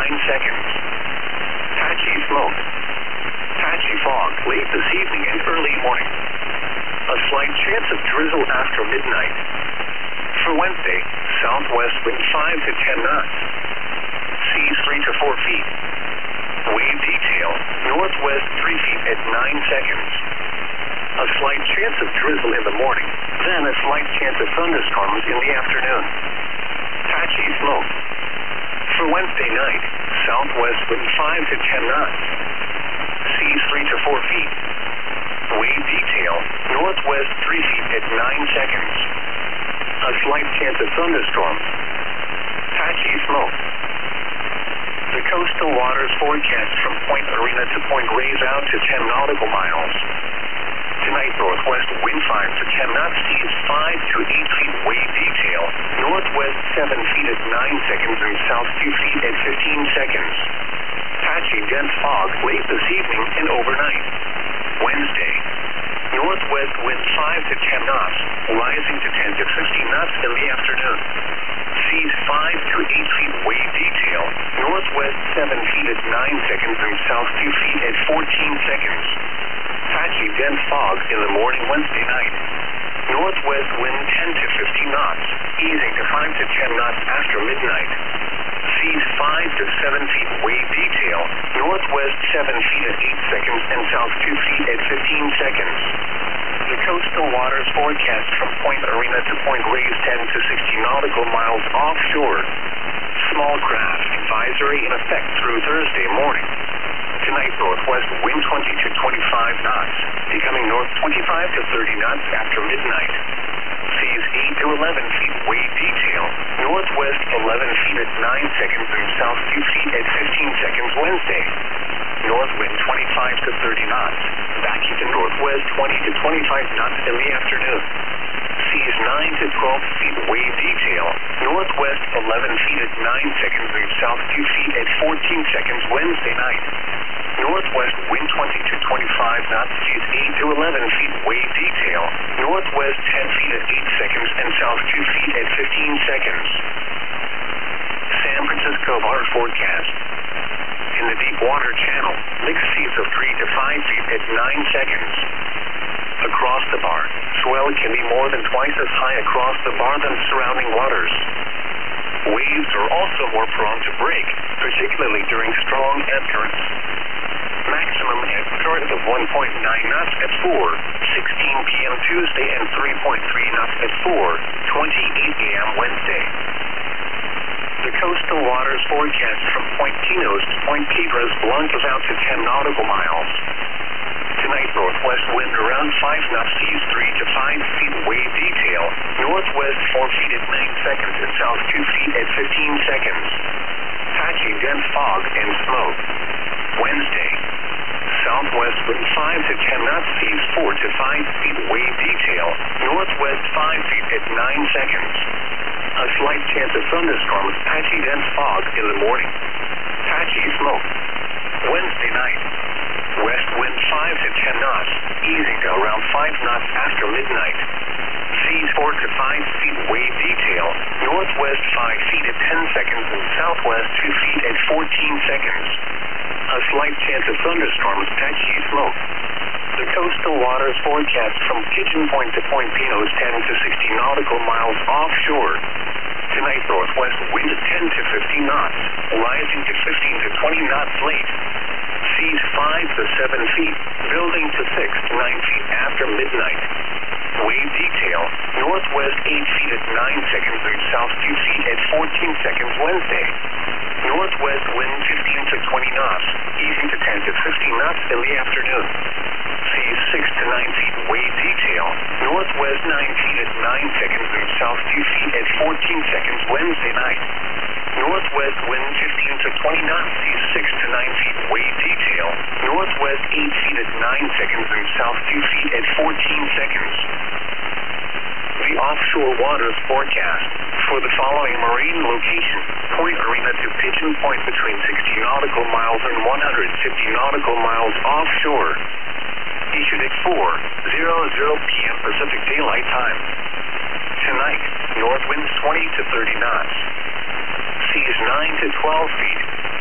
9 seconds. Patchy smoke. Patchy fog late this evening and early morning. A slight chance of drizzle after midnight. For Wednesday, southwest wind 5 to 10 knots. Seas 3 to 4 feet. Wave detail, northwest 3 feet at 9 seconds. A slight chance of drizzle in the morning, then a slight chance of thunderstorms in the afternoon. Patchy smoke. For Wednesday night, southwest wind 5 to 10 knots. Seas 3 to 4 feet. Wave detail, northwest 3 feet at 9 seconds. A slight chance of thunderstorms. Patchy smoke. The coastal waters forecast from Point Arena to Point Reyes out to 10 nautical miles. Tonight, northwest wind 5 to 10 knots, seas 5 to 8 feet, wave detail, northwest 7 feet at 9 seconds and south 2 feet at 15 seconds. Patchy dense fog late this evening and overnight. Wednesday, northwest wind 5 to 10 knots, rising to 10 to 15 knots in the afternoon. Seas 5 to 8 feet, wave detail, northwest 7 feet at 9 seconds and south 2 feet at 14 seconds. Patchy dense fog in the morning Wednesday night. Northwest wind 10 to 15 knots, easing to 5 to 10 knots after midnight. Seas 5 to 7 feet, wave detail, northwest 7 feet at 8 seconds and south 2 feet at 15 seconds. The coastal waters forecast from Point Arena to Point Reyes 10 to 60 nautical miles offshore. Small craft advisory in effect through Thursday morning. Tonight, northwest wind 20 to 25 knots, becoming north 25 to 30 knots after midnight. Seas 8 to 11 feet, wave detail, northwest 11 feet at 9 seconds and south 2 feet at 15 seconds Wednesday. North wind 25 to 30 knots, back into northwest 20 to 25 knots in the afternoon. Seas 9 to 12 feet, wave detail, northwest 11 feet at 9 seconds and south 2 feet at 14 seconds Wednesday night. Northwest wind 20 to 25 knots, seas 8 to 11 feet, wave detail, northwest 10 feet at 8 seconds and south 2 feet at 15 seconds. San Francisco water forecast. In the deep water channel, mixed seas of 3 to 5 feet at 9 seconds. Across the bar, swell can be more than twice as high across the bar than surrounding waters. Waves are also more prone to break, particularly during strong ebb currents. Maximum ebb current of 1.9 knots at 4:16 p.m. Tuesday and 3.3 knots at 4:28 a.m. Wednesday. The coastal waters forecast from Point Pinos to Point Piedras launches out to 10 nautical miles. Tonight, northwest wind around 5 knots, seas 3 to 5 feet, wave detail, northwest 4 feet at 9 seconds and south 2 feet at 15 seconds. Patchy dense fog and smoke. Wednesday, southwest wind 5 to 10 knots, seas 4 to 5 feet, wave detail, northwest 5 feet at 9 seconds. A slight chance of thunderstorms, patchy dense fog in the morning. Patchy smoke. Wednesday night, west wind 5 to 10 knots, easing to around 5 knots after midnight. Seas 4 to 5 feet, wave detail, northwest 5 feet at 10 seconds and southwest 2 feet at 14 seconds. A slight chance of thunderstorms, patchy smoke. The coastal waters forecast from Pigeon Point to Point Pinos 10 to 60 nautical miles offshore. Tonight, northwest wind 10 to 15 knots, rising to 15 to 20 knots late. Seas 5 to 7 feet, building to 6 to 9 feet after midnight. Wave detail, northwest 8 feet at 9 seconds and south 2 feet at 14 seconds Wednesday. Northwest wind 15 to 20 knots, easing to 10 to 15 knots in the afternoon. Seas 6 to 9 feet, wave detail, northwest 9 feet at 9 seconds and south 2 feet at 14 seconds Wednesday night. Northwest wind 15 to 20 knots, seas 6 to 9 feet, wave detail, northwest 8 feet at 9 seconds and south 2 feet at 14 seconds. The offshore waters forecast for the following marine location: Point Arena to Pigeon Point between 60 nautical miles and 150 nautical miles offshore. Issued at 4:00 p.m. Pacific Daylight Time. Tonight, north winds 20 to 30 knots. Seas 9 to 12 feet,